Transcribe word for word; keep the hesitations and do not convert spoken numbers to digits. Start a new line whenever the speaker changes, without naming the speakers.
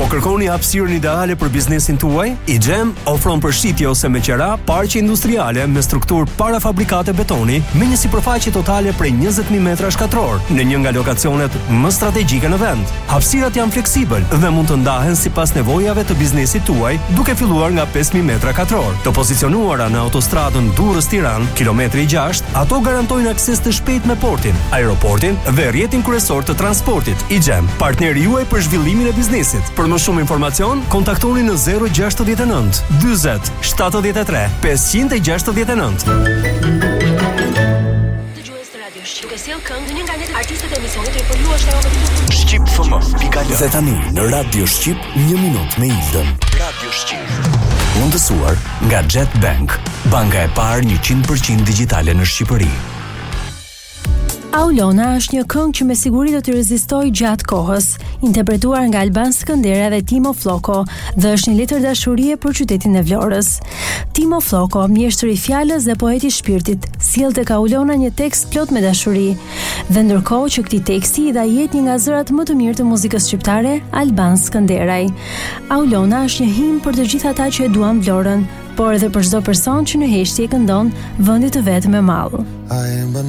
Po kërkoni hapësirën ideale për biznesin tuaj? iGEM ofron përshitje ose me qera parqe industriale me strukturë parafabrikate betoni me një sipërfaqe totale prej njëzet mijë metra shkatror në një nga lokacionet më strategjike në vend. Hapësirat janë fleksibël dhe mund të ndahen sipas nevojave të biznesit tuaj, duke filluar nga pesë mijë metra katror. Të pozicionuara në autostradën Durrës-Tiranë, kilometri gjashtë, ato garantojnë akses të shpejtë me portin, aeroportin dhe rrjetin kryesor të transportit. iGEM, partneri juaj për zhvillimin e biznesit. Për më shumë informacion, kontaktoni në zero gjasht e nënt, dyzet, shtatëdhjetë e tre, pesëqind e gjashtëdhjetë e nënt.
Dëgjues të Radio Shqip, duke sjell këngë në një nga net artistët e emisionit për ju është ajo më
Shqip F M pika L.
Dhe tani në Radio Shqip një minutë me Ildën.
Radio Shqip.
Mundësuar nga Jet Bank, banka e parë një qind përqind digjitale në Shqipëri.
Aulona është një këngë që me siguri do të rezistojë gjatë kohës, interpretuar nga Alban Skëndera dhe Timo Floko, dhe është një letër dashurie për qytetin e Vlorës. Timo Floko, mjeshtër i fjalës dhe poeti i shpirtit, sjell tek Aulona një tekst plot me dashuri. Dhe ndërkohë që këtij teksti i dha jetë një nga zërat më të mirë të muzikës shqiptare, Alban Skënderaj. Aulona është një himn për të gjithë ata që e duan Vlorën, por edhe për çdo person që në heshtje këndon vendit të vet me mall.